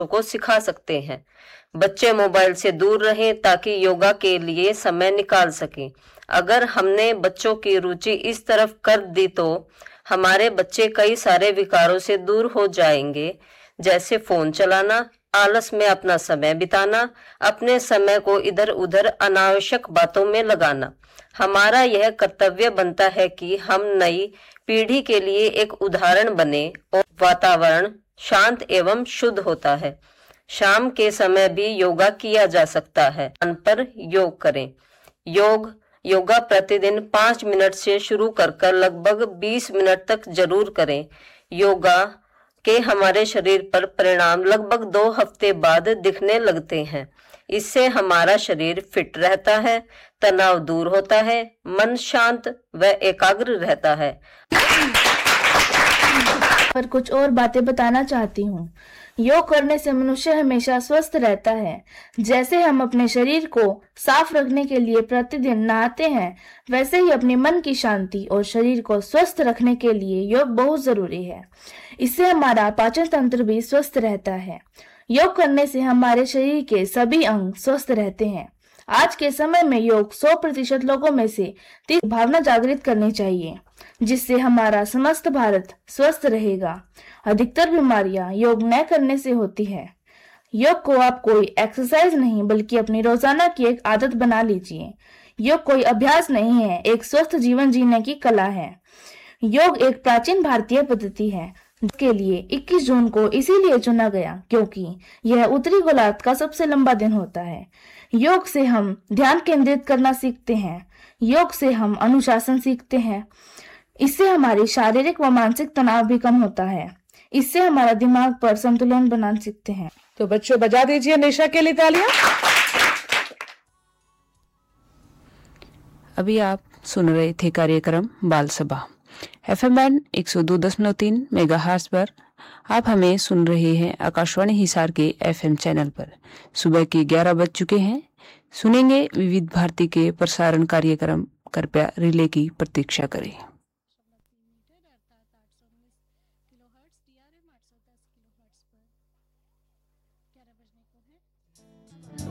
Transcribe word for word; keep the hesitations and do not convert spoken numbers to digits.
को सिखा सकते हैं। बच्चे मोबाइल से दूर रहें ताकि योगा के लिए समय निकाल सकें। अगर हमने बच्चों की रुचि इस तरफ कर दी तो हमारे बच्चे कई सारे विकारों से दूर हो जाएंगे, जैसे फोन चलाना, आलस में अपना समय बिताना, अपने समय को इधर उधर अनावश्यक बातों में लगाना। हमारा यह कर्तव्य बनता है कि हम नई पीढ़ी के लिए एक उदाहरण बने और वातावरण शांत एवं शुद्ध होता है। शाम के समय भी योगा किया जा सकता है। पर योग करें। योग योगा प्रतिदिन पाँच मिनट से शुरू कर कर लगभग बीस मिनट तक जरूर करें। योगा के हमारे शरीर पर परिणाम लगभग दो हफ्ते बाद दिखने लगते हैं। इससे हमारा शरीर फिट रहता है, तनाव दूर होता है, मन शांत व एकाग्र रहता है। पर कुछ और बातें बताना चाहती हूँ। योग करने से मनुष्य हमेशा स्वस्थ रहता है। जैसे हम अपने शरीर को साफ रखने के लिए प्रतिदिन नहाते हैं, वैसे ही अपने मन की शांति और शरीर को स्वस्थ रखने के लिए योग बहुत जरूरी है। इससे हमारा पाचन तंत्र भी स्वस्थ रहता है। योग करने से हमारे शरीर के सभी अंग स्वस्थ रहते हैं। आज के समय में योग सौ प्रतिशत लोगों में से तीस भावना जागृत करनी चाहिए, जिससे हमारा समस्त भारत स्वस्थ रहेगा। अधिकतर बीमारियां योग न करने से होती है। योग को आप कोई एक्सरसाइज नहीं बल्कि अपनी रोजाना की एक आदत बना लीजिए। योग कोई अभ्यास नहीं है, एक स्वस्थ जीवन जीने की कला है। योग एक प्राचीन भारतीय पद्धति है के लिए इक्कीस जून को इसीलिए चुना गया क्योंकि यह उत्तरी गोलार्ध का सबसे लंबा दिन होता है। योग से हम ध्यान केंद्रित करना सीखते हैं। योग से हम अनुशासन सीखते हैं। इससे हमारी शारीरिक व मानसिक तनाव भी कम होता है। इससे हमारा दिमाग पर संतुलन बनाना सीखते हैं। तो बच्चों बजा दीजिए निशा के लिए तालियां। अभी आप सुन रहे थे कार्यक्रम बाल सभा एफ एम बैंड एक सौ दो दशमलव तीन मेगाहर्ट्ज पर। आप हमें सुन रहे हैं आकाशवाणी हिसार के एफ एम चैनल पर। सुबह के ग्यारह बज चुके हैं। सुनेंगे विविध भारती के प्रसारण कार्यक्रम। कृपया रिले की प्रतीक्षा करें। ग्यारह बजने को है।